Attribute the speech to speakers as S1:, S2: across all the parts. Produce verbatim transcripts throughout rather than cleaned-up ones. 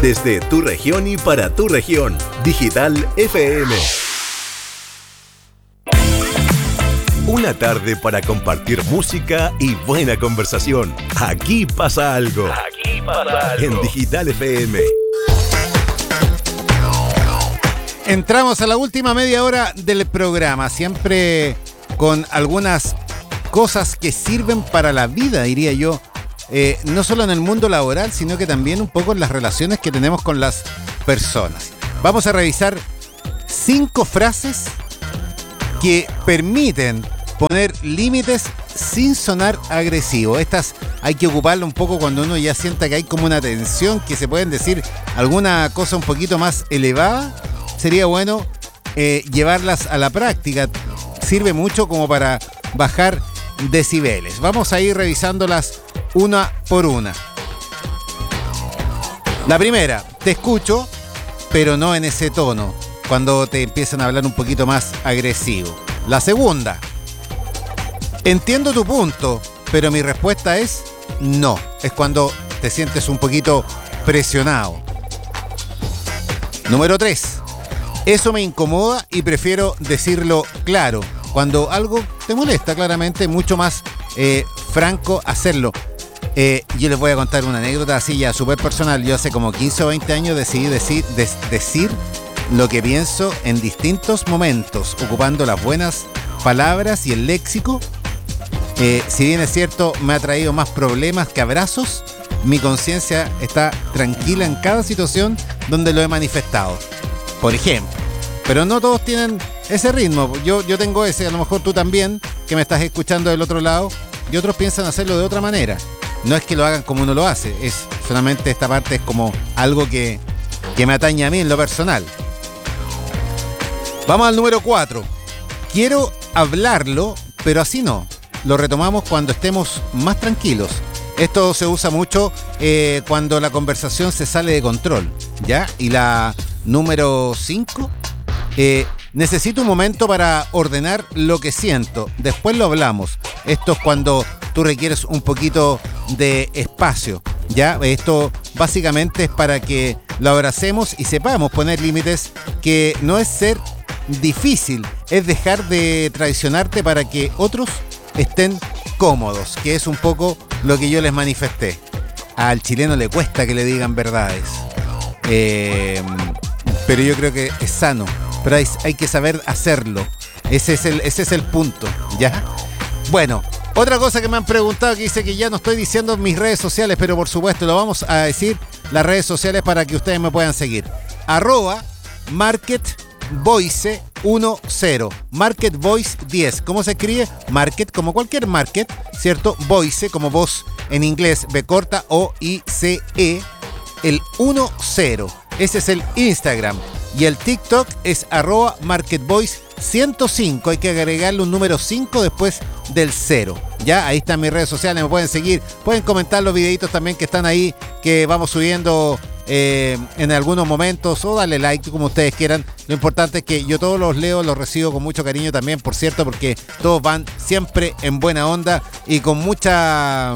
S1: Desde tu región y para tu región. Digital F M. Una tarde para compartir música y buena conversación. Aquí pasa algo.
S2: Aquí pasa algo.
S1: En Digital F M.
S3: Entramos a la última media hora del programa, siempre con algunas cosas que sirven para la vida, diría yo, eh, no solo en el mundo laboral, sino que también un poco en las relaciones que tenemos con las personas. Vamos a revisar cinco frases que permiten poner límites sin sonar agresivo. Estas hay que ocuparla un poco cuando uno ya sienta que hay como una tensión, que se pueden decir alguna cosa un poquito más elevada. Sería bueno eh, llevarlas a la práctica. Sirve mucho como para bajar decibeles. Vamos a ir revisándolas una por una. La primera, te escucho, pero no en ese tono, cuando te empiezan a hablar un poquito más agresivo. La segunda, entiendo tu punto, pero mi respuesta es no. Es cuando te sientes un poquito presionado. Número tres. Eso me incomoda y prefiero decirlo claro. Cuando algo te molesta, claramente, mucho más eh, franco hacerlo. Eh, yo les voy a contar una anécdota así ya súper personal. Yo hace como quince o veinte años decidí decir, des, decir lo que pienso en distintos momentos, ocupando las buenas palabras y el léxico. Eh, si bien es cierto, me ha traído más problemas que abrazos, mi conciencia está tranquila en cada situación donde lo he manifestado. Por ejemplo, pero no todos tienen ese ritmo. Yo, yo tengo ese, a lo mejor tú también, que me estás escuchando del otro lado, y otros piensan hacerlo de otra manera. No es que lo hagan como uno lo hace, es solamente esta parte es como algo que, que me atañe a mí en lo personal. Vamos al número cuatro. Quiero hablarlo, pero así no. Lo retomamos cuando estemos más tranquilos. Esto se usa mucho eh, cuando la conversación se sale de control, ¿ya? Y la número cinco, eh, necesito un momento para ordenar lo que siento. Después lo hablamos. Esto es cuando tú requieres un poquito de espacio, ¿ya? Esto básicamente es para que lo abracemos y sepamos poner límites, que no es ser difícil, es dejar de traicionarte para que otros estén cómodos, que es un poco lo que yo les manifesté. Al chileno le cuesta que le digan verdades, eh, pero yo creo que es sano, pero hay, hay que saber hacerlo. Ese es el, ese es el punto, ¿ya? Bueno, otra cosa que me han preguntado, que dice que ya no estoy diciendo en mis redes sociales, pero por supuesto lo vamos a decir, las redes sociales, para que ustedes me puedan seguir. Arroba Market Voice diez, Market Voice diez. ¿Cómo se escribe? Market, como cualquier market, ¿cierto? Voice, como voz en inglés, B corta, O I C E, el diez. Ese es el Instagram. Y el TikTok es arroba Market Voice ciento cinco. Hay que agregarle un número cinco después del cero. Ya, ahí están mis redes sociales, me pueden seguir. Pueden comentar los videitos también que están ahí, que vamos subiendo eh, en algunos momentos, o darle like, como ustedes quieran. Lo importante es que yo todos los leo, los recibo con mucho cariño también, por cierto, porque todos van siempre en buena onda y con mucha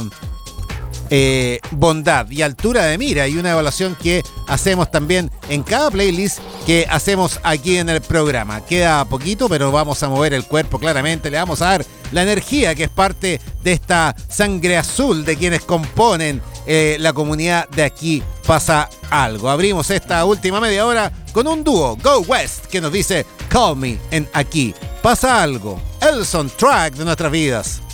S3: eh, bondad y altura de mira, y una evaluación que hacemos también en cada playlist que hacemos aquí en el programa. Queda poquito, pero vamos a mover el cuerpo claramente, le vamos a dar la energía que es parte de esta sangre azul de quienes componen eh, la comunidad de Aquí Pasa Algo. Abrimos esta última media hora con un dúo, Go West, que nos dice Call Me en Aquí Pasa Algo, el soundtrack de nuestras vidas.